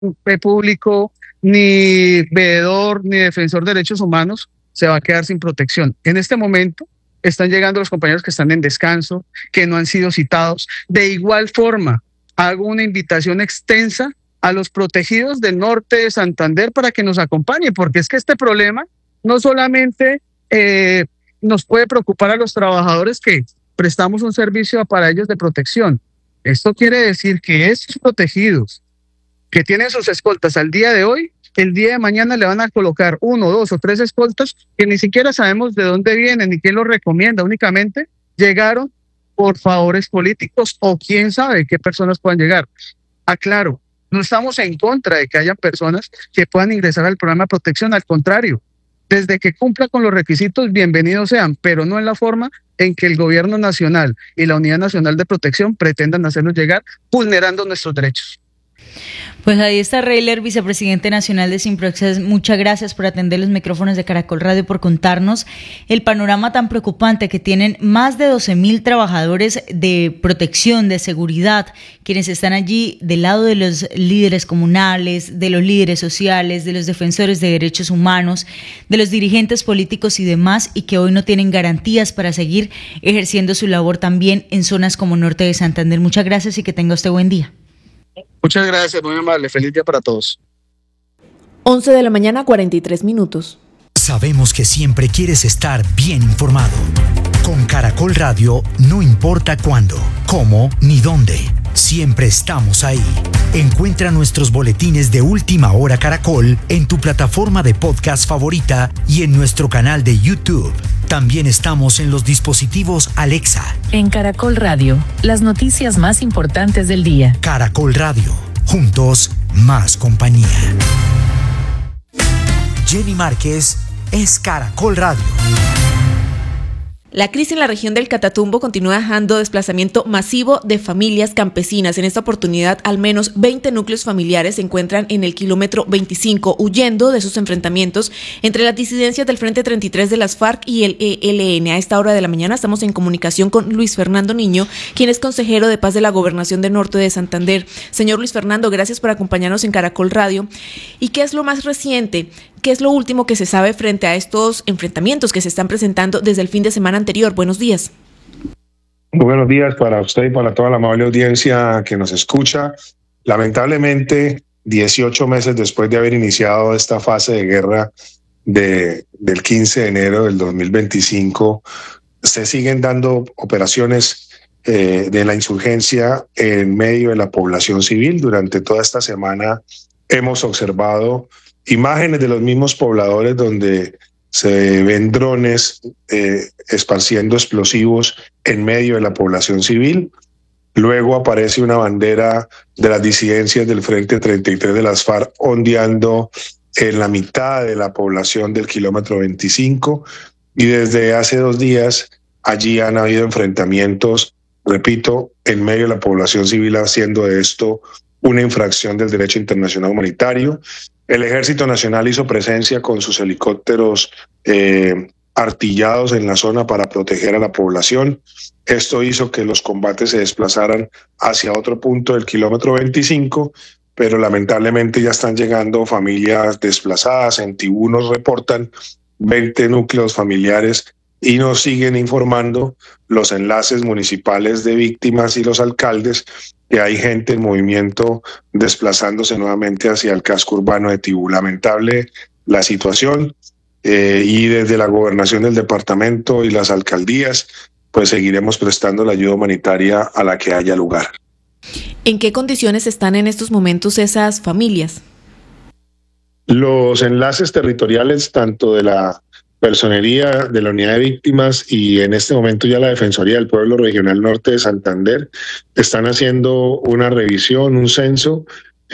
público, ni veedor, ni defensor de derechos humanos se va a quedar sin protección. En este momento están llegando los compañeros que están en descanso, que no han sido citados. De igual forma, hago una invitación extensa a los protegidos del norte de Santander para que nos acompañen, porque es que este problema no solamente nos puede preocupar a los trabajadores que prestamos un servicio para ellos de protección. Esto quiere decir que esos protegidos que tienen sus escoltas al día de hoy, el día de mañana le van a colocar 1, 2 o 3 escoltas que ni siquiera sabemos de dónde vienen ni quién los recomienda, únicamente llegaron por favores políticos o quién sabe qué personas puedan llegar. Aclaro, no estamos en contra de que haya personas que puedan ingresar al programa de protección, al contrario, desde que cumpla con los requisitos, bienvenidos sean, pero no en la forma en que el gobierno nacional y la Unidad Nacional de Protección pretendan hacernos llegar, vulnerando nuestros derechos. Pues ahí está Reiler, vicepresidente nacional de Simproxes. Muchas gracias por atender los micrófonos de Caracol Radio, por contarnos el panorama tan preocupante que tienen más de 12,000 trabajadores de protección, de seguridad, quienes están allí del lado de los líderes comunales, de los líderes sociales, de los defensores de derechos humanos, de los dirigentes políticos y demás, y que hoy no tienen garantías para seguir ejerciendo su labor también en zonas como Norte de Santander. Muchas gracias y que tenga usted buen día. Muchas gracias, muy amable. Feliz día para todos. 11 de la mañana, 43 minutos. Sabemos que siempre quieres estar bien informado. Con Caracol Radio, no importa cuándo, cómo ni dónde. Siempre estamos ahí. Encuentra nuestros boletines de Última Hora Caracol en tu plataforma de podcast favorita y en nuestro canal de YouTube. También estamos en los dispositivos Alexa. En Caracol Radio, las noticias más importantes del día. Caracol Radio, juntos, más compañía. Jenny Márquez es Caracol Radio. La crisis en la región del Catatumbo continúa dejando desplazamiento masivo de familias campesinas. En esta oportunidad, al menos 20 núcleos familiares se encuentran en el kilómetro 25, huyendo de sus enfrentamientos entre las disidencias del Frente 33 de las FARC y el ELN. A esta hora de la mañana estamos en comunicación con Luis Fernando Niño, quien es consejero de paz de la Gobernación del Norte de Santander. Señor Luis Fernando, gracias por acompañarnos en Caracol Radio. ¿Y qué es lo más reciente? ¿Qué es lo último que se sabe frente a estos enfrentamientos que se están presentando desde el fin de semana anterior? Buenos días. Muy buenos días para usted y para toda la amable audiencia que nos escucha. Lamentablemente, 18 meses después de haber iniciado esta fase de guerra del 15 de enero del 2025, se siguen dando operaciones de la insurgencia en medio de la población civil. Durante toda esta semana hemos observado imágenes de los mismos pobladores donde se ven drones esparciendo explosivos en medio de la población civil. Luego aparece una bandera de las disidencias del Frente 33 de las FARC ondeando en la mitad de la población del kilómetro 25. Y desde hace 2 días allí han habido enfrentamientos, repito, en medio de la población civil, haciendo de esto una infracción del derecho internacional humanitario. El Ejército Nacional hizo presencia con sus helicópteros artillados en la zona para proteger a la población. Esto hizo que los combates se desplazaran hacia otro punto del kilómetro 25, pero lamentablemente ya están llegando familias desplazadas. En Tibú nos reportan 20 núcleos familiares y nos siguen informando los enlaces municipales de víctimas y los alcaldes que hay gente en movimiento desplazándose nuevamente hacia el casco urbano de Tibú. Lamentable la situación y desde la gobernación del departamento y las alcaldías pues seguiremos prestando la ayuda humanitaria a la que haya lugar. ¿En qué condiciones están en estos momentos esas familias? Los enlaces territoriales tanto de la Personería de la Unidad de Víctimas y en este momento ya la Defensoría del Pueblo Regional Norte de Santander están haciendo una revisión, un censo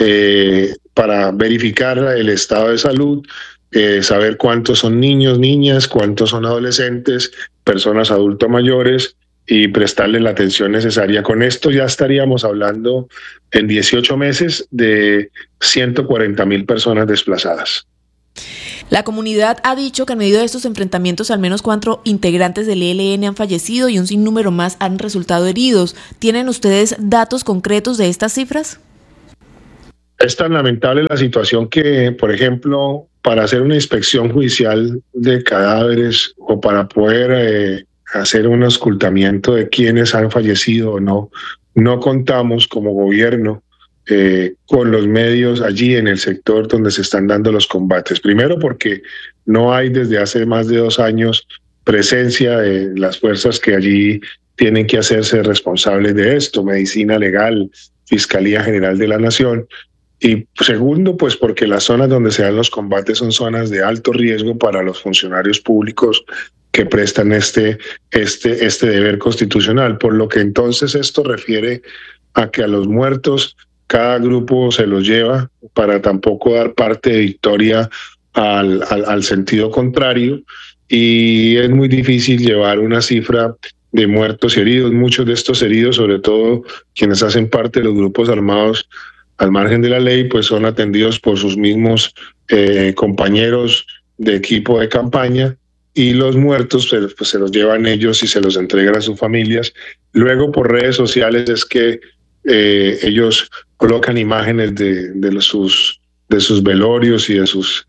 para verificar el estado de salud, saber cuántos son niños, niñas, cuántos son adolescentes, personas adultos mayores y prestarles la atención necesaria. Con esto ya estaríamos hablando en 18 meses de 140,000 personas desplazadas. La comunidad ha dicho que en medio de estos enfrentamientos al menos 4 integrantes del ELN han fallecido y un sinnúmero más han resultado heridos. ¿Tienen ustedes datos concretos de estas cifras? Es tan lamentable la situación que, por ejemplo, para hacer una inspección judicial de cadáveres o para poder hacer un auscultamiento de quienes han fallecido o no, no contamos como gobierno con los medios allí en el sector donde se están dando los combates. Primero porque no hay desde hace más de 2 años presencia de las fuerzas que allí tienen que hacerse responsables de esto, Medicina Legal, Fiscalía General de la Nación. Y segundo, pues porque las zonas donde se dan los combates son zonas de alto riesgo para los funcionarios públicos que prestan este deber constitucional, por lo que entonces esto refiere a que a los muertos cada grupo se los lleva para tampoco dar parte de victoria al sentido contrario, y es muy difícil llevar una cifra de muertos y heridos. Muchos de estos heridos, sobre todo quienes hacen parte de los grupos armados al margen de la ley, pues son atendidos por sus mismos compañeros de equipo de campaña, y los muertos pues se los llevan ellos y se los entregan a sus familias. Luego por redes sociales es que ellos colocan imágenes de sus velorios y de sus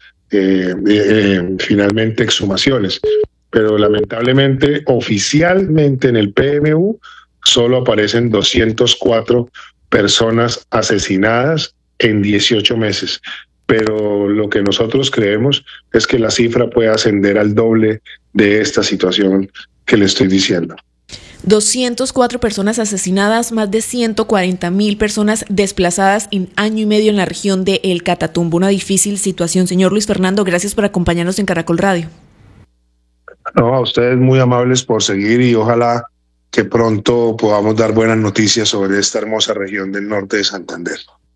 finalmente exhumaciones, pero lamentablemente oficialmente en el PMU solo aparecen 204 personas asesinadas en 18 meses, pero lo que nosotros creemos es que la cifra puede ascender al doble de esta situación que le estoy diciendo. 204 personas asesinadas, más de 140.000 personas desplazadas en año y medio en la región de El Catatumbo. Una difícil situación. Señor Luis Fernando, gracias por acompañarnos en Caracol Radio. No, a ustedes muy amables por seguir, y ojalá que pronto podamos dar buenas noticias sobre esta hermosa región del norte de Santander.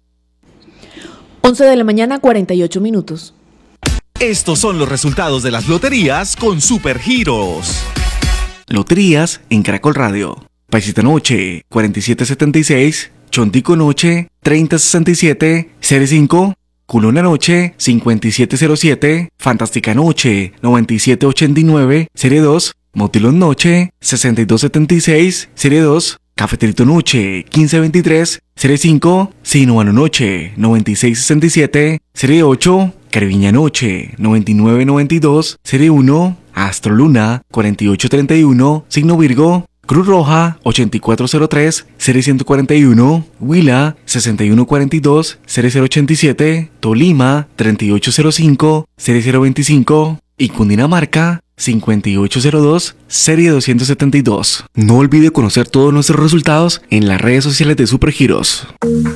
11 de la mañana, 48 minutos. Estos son los resultados de las loterías con Supergiros. Loterías en Caracol Radio. Paisita Noche, 4776. Chontico Noche, 3067. Serie 5. Culona Noche, 5707. Fantástica Noche, 9789. Serie 2. Motilón Noche, 6276. Serie 2. Cafeterito Noche, 1523. Serie 5. Sinuano Noche, 9667. Serie 8. Carviña Noche, 9992. Serie 1. Astro Luna, 4831. Signo Virgo. Cruz Roja, 8403. Serie 141. Huila, 6142. Serie 087. Tolima, 3805. Serie 025. Y Cundinamarca, 5802, serie 272. No olvide conocer todos nuestros resultados en las redes sociales de Supergiros.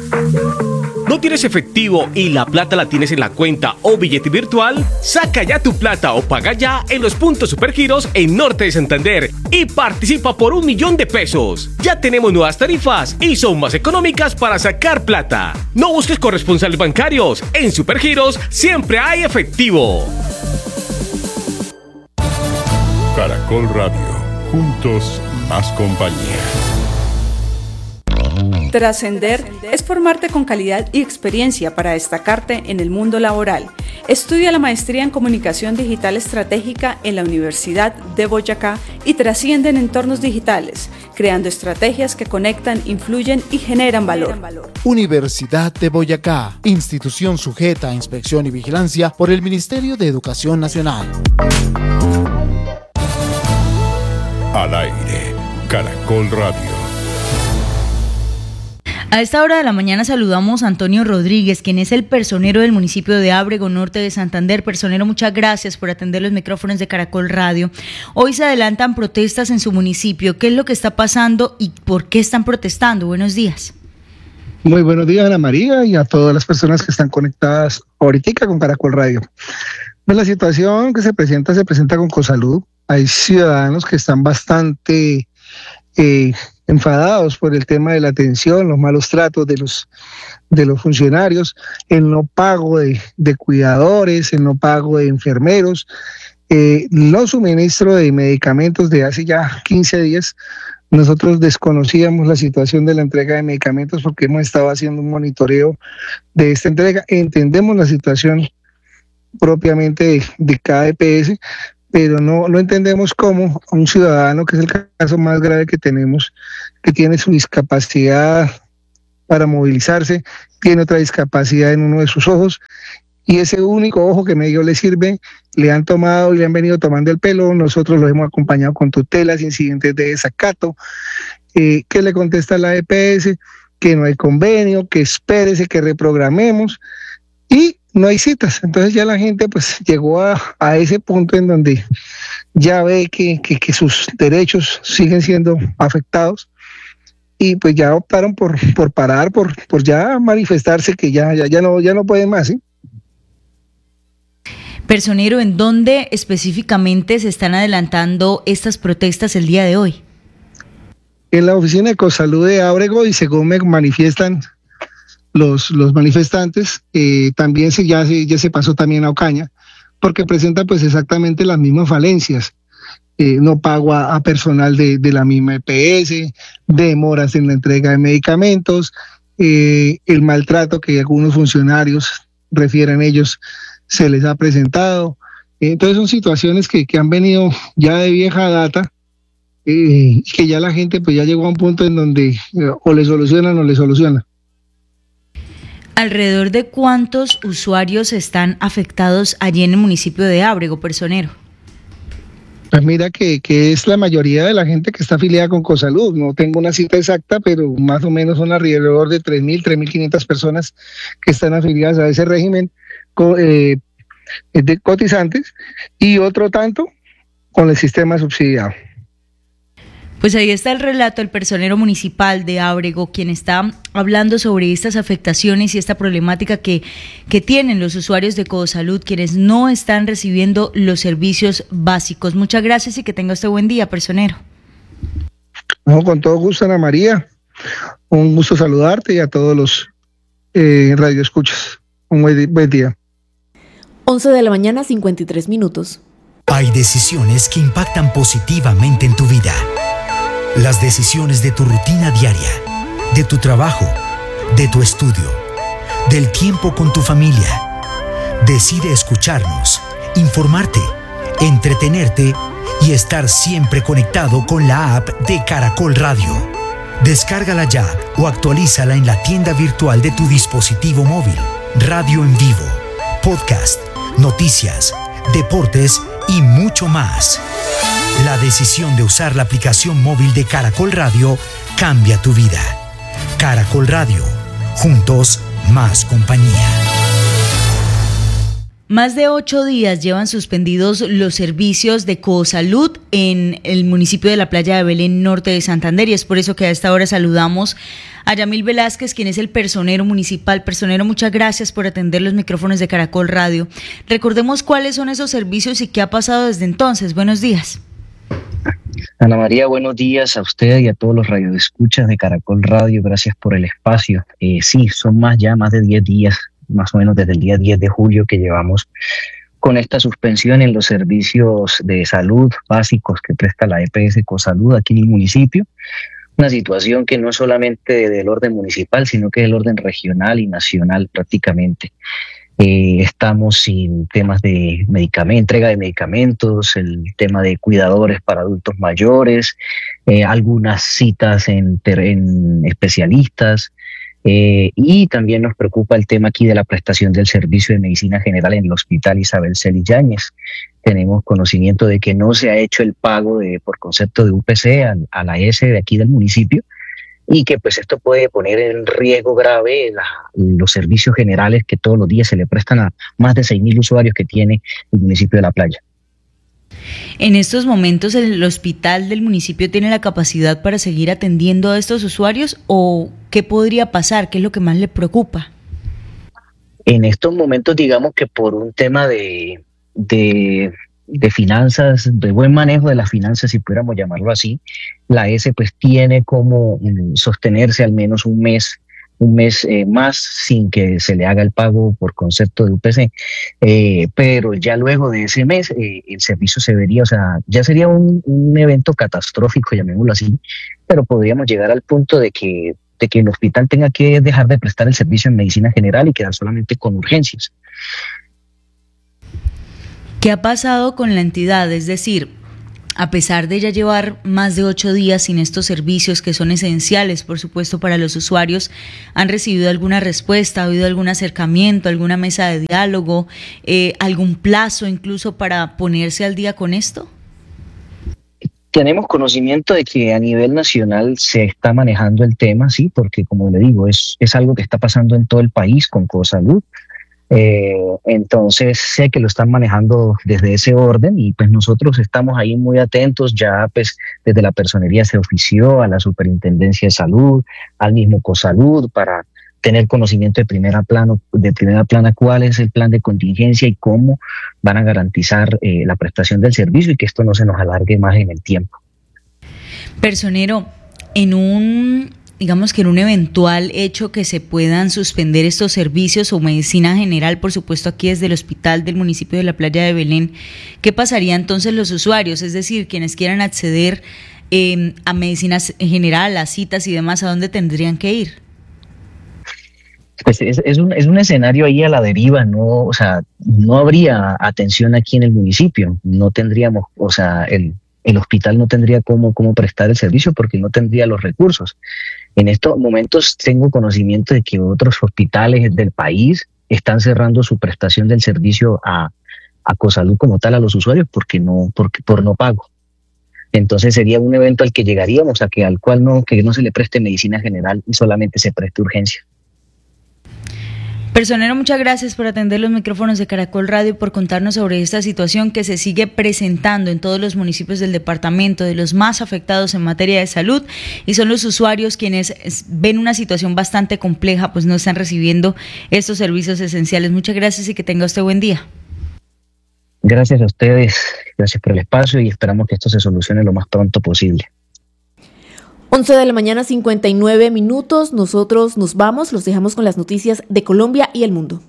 ¿No tienes efectivo y la plata la tienes en la cuenta o billete virtual? Saca ya tu plata o paga ya en los puntos Supergiros en Norte de Santander y participa por 1 millón de pesos. Ya tenemos nuevas tarifas y son más económicas para sacar plata. No busques corresponsales bancarios. En Supergiros siempre hay efectivo. Caracol Radio, juntos más compañía. Trascender es formarte con calidad y experiencia para destacarte en el mundo laboral. Estudia la maestría en Comunicación Digital Estratégica en la Universidad de Boyacá y trasciende en entornos digitales, creando estrategias que conectan, influyen y generan valor. Universidad de Boyacá, institución sujeta a inspección y vigilancia por el Ministerio de Educación Nacional. Al aire, Caracol Radio. A esta hora de la mañana saludamos a Antonio Rodríguez, quien es el personero del municipio de Ábrego, norte de Santander. Personero, muchas gracias por atender los micrófonos de Caracol Radio. Hoy se adelantan protestas en su municipio. ¿Qué es lo que está pasando y por qué están protestando? Buenos días. Muy buenos días, Ana María, y a todas las personas que están conectadas ahorita con Caracol Radio. Pues la situación que se presenta con Cosalud. Hay ciudadanos que están bastante enfadados por el tema de la atención, los malos tratos de los funcionarios, el no pago de cuidadores, el no pago de enfermeros, no suministro de medicamentos de hace ya 15 días. Nosotros desconocíamos la situación de la entrega de medicamentos porque hemos estado haciendo un monitoreo de esta entrega. Entendemos la situación propiamente de cada EPS, pero no entendemos cómo un ciudadano, que es el caso más grave que tenemos, que tiene su discapacidad para movilizarse, tiene otra discapacidad en uno de sus ojos, y ese único ojo que medio le sirve, le han tomado y le han venido tomando el pelo. Nosotros los hemos acompañado con tutelas, incidentes de desacato, que le contesta la EPS, que no hay convenio, que espérese, que reprogramemos, y no hay citas. Entonces ya la gente pues llegó a ese punto en donde ya ve que sus derechos siguen siendo afectados, y pues ya optaron por parar, por ya manifestarse que ya no pueden más, ¿sí? Personero, ¿en dónde específicamente se están adelantando estas protestas el día de hoy? En la oficina de Ecosalud de Ábrego, y según me manifiestan los manifestantes, también ya se pasó también a Ocaña, porque presenta pues exactamente las mismas falencias. No pago a personal de la misma EPS, demoras en la entrega de medicamentos, el maltrato que algunos funcionarios refieren ellos se les ha presentado. Entonces son situaciones que han venido ya de vieja data, que ya la gente pues ya llegó a un punto en donde o le solucionan o le solucionan. ¿Alrededor de cuántos usuarios están afectados allí en el municipio de Ábrego, personero? Pues mira que es la mayoría de la gente que está afiliada con Cosalud. No tengo una cita exacta, pero más o menos son alrededor de 3.500 personas que están afiliadas a ese régimen de cotizantes, y otro tanto con el sistema subsidiado. Pues ahí está el relato del personero municipal de Ábrego, quien está hablando sobre estas afectaciones y esta problemática que tienen los usuarios de Cosalud, quienes no están recibiendo los servicios básicos. Muchas gracias y que tenga usted buen día, personero. No, con todo gusto, Ana María. Un gusto saludarte y a todos los radioescuchas. Un buen día. 11 de la mañana, 53 minutos. Hay decisiones que impactan positivamente en tu vida. Las decisiones de tu rutina diaria, de tu trabajo, de tu estudio, del tiempo con tu familia. Decide escucharnos, informarte, entretenerte y estar siempre conectado con la app de Caracol Radio. Descárgala ya o actualízala en la tienda virtual de tu dispositivo móvil. Radio en vivo, podcast, noticias, deportes y mucho más. La decisión de usar la aplicación móvil de Caracol Radio cambia tu vida. Caracol Radio, juntos más compañía. Más de 8 días llevan suspendidos los servicios de Cosalud en el municipio de la Playa de Belén, norte de Santander, y es por eso que a esta hora saludamos a Yamil Velázquez, quien es el personero municipal. Personero, muchas gracias por atender los micrófonos de Caracol Radio. Recordemos cuáles son esos servicios y qué ha pasado desde entonces. Buenos días. Ana María, buenos días a usted y a todos los radioescuchas de Caracol Radio. Gracias por el espacio. Sí, son más de 10 días, más o menos desde el día 10 de julio que llevamos con esta suspensión en los servicios de salud básicos que presta la EPS Cosalud aquí en el municipio. Una situación que no es solamente del orden municipal, sino que es del orden regional y nacional prácticamente. Estamos sin temas de entrega de medicamentos, el tema de cuidadores para adultos mayores, algunas citas en especialistas, y también nos preocupa el tema aquí de la prestación del servicio de medicina general en el Hospital Isabel Celis Yáñez. Tenemos conocimiento de que no se ha hecho el pago por concepto de UPC a la ES de aquí del municipio, y que pues esto puede poner en riesgo grave los servicios generales que todos los días se le prestan a más de 6.000 usuarios que tiene el municipio de La Playa. En estos momentos, ¿el hospital del municipio tiene la capacidad para seguir atendiendo a estos usuarios o qué podría pasar? ¿Qué es lo que más le preocupa? En estos momentos, digamos que por un tema de finanzas, de buen manejo de las finanzas, si pudiéramos llamarlo así, la ES pues tiene como sostenerse al menos un mes más sin que se le haga el pago por concepto de UPC, pero ya luego de ese mes el servicio se vería, o sea, ya sería un evento catastrófico, llamémoslo así, pero podríamos llegar al punto de que el hospital tenga que dejar de prestar el servicio en medicina general y quedar solamente con urgencias. ¿Qué ha pasado con la entidad? Es decir, a pesar de ya llevar más de 8 días sin estos servicios que son esenciales, por supuesto, para los usuarios, ¿han recibido alguna respuesta? ¿Ha habido algún acercamiento, alguna mesa de diálogo, algún plazo incluso para ponerse al día con esto? Tenemos conocimiento de que a nivel nacional se está manejando el tema, sí, porque como le digo, es algo que está pasando en todo el país con Cosalud. Entonces sé que lo están manejando desde ese orden y pues nosotros estamos ahí muy atentos. Ya pues desde la personería se ofició a la Superintendencia de Salud, al mismo Cosalud, para tener conocimiento de primera plana cuál es el plan de contingencia y cómo van a garantizar la prestación del servicio y que esto no se nos alargue más en el tiempo. Personero, en un eventual hecho que se puedan suspender estos servicios o medicina general, por supuesto aquí desde el hospital del municipio de La Playa de Belén, ¿qué pasaría entonces los usuarios? Es decir, quienes quieran acceder a medicina general, a citas y demás, ¿a dónde tendrían que ir? Pues es un escenario ahí a la deriva, no habría atención aquí en el municipio, no tendríamos, el hospital no tendría cómo prestar el servicio porque no tendría los recursos. En estos momentos tengo conocimiento de que otros hospitales del país están cerrando su prestación del servicio a Cosalud como tal a los usuarios por no pago. Entonces sería un evento al que llegaríamos al cual que no se le preste medicina general y solamente se preste urgencia. Personero, muchas gracias por atender los micrófonos de Caracol Radio y por contarnos sobre esta situación que se sigue presentando en todos los municipios del departamento, de los más afectados en materia de salud, y son los usuarios quienes ven una situación bastante compleja, pues no están recibiendo estos servicios esenciales. Muchas gracias y que tenga usted buen día. Gracias a ustedes, gracias por el espacio y esperamos que esto se solucione lo más pronto posible. 11 de la mañana, 59 minutos. Nosotros nos vamos, los dejamos con las noticias de Colombia y el mundo.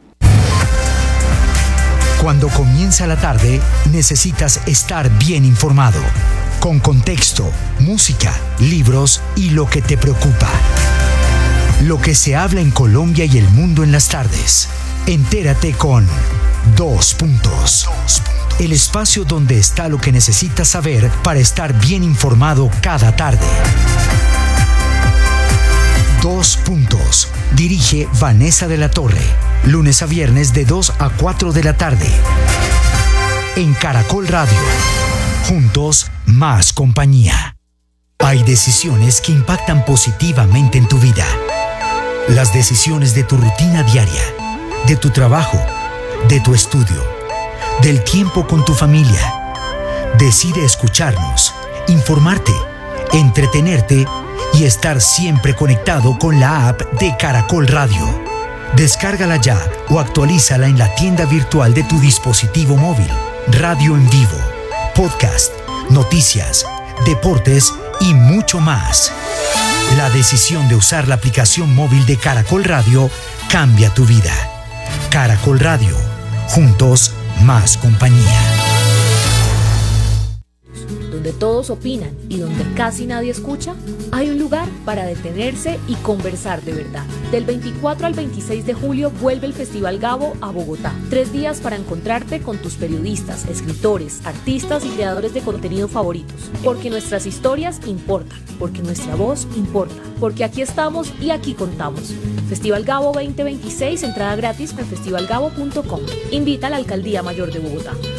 Cuando comienza la tarde, necesitas estar bien informado, con contexto, música, libros y lo que te preocupa. Lo que se habla en Colombia y el mundo en las tardes. Entérate con 2 Puntos. El espacio donde está lo que necesitas saber para estar bien informado cada tarde. 2 Puntos. Dirige Vanessa de la Torre. Lunes a viernes de 2 a 4 de la tarde. En Caracol Radio. Juntos, más compañía. Hay decisiones que impactan positivamente en tu vida. Las decisiones de tu rutina diaria, de tu trabajo, de tu estudio, del tiempo con tu familia. Decide escucharnos, informarte, entretenerte y estar siempre conectado con la app de Caracol Radio. Descárgala ya o actualízala en la tienda virtual de tu dispositivo móvil. Radio en vivo, podcast, noticias, deportes y mucho más. La decisión de usar la aplicación móvil de Caracol Radio cambia tu vida. Caracol Radio. Juntos, más compañía. Donde todos opinan y donde casi nadie escucha, hay un lugar para detenerse y conversar de verdad. Del 24 al 26 de julio vuelve el Festival Gabo a Bogotá. 3 días para encontrarte con tus periodistas, escritores, artistas y creadores de contenido favoritos. Porque nuestras historias importan, porque nuestra voz importa, porque aquí estamos y aquí contamos. Festival Gabo 2026, entrada gratis en festivalgabo.com. Invita a la Alcaldía Mayor de Bogotá.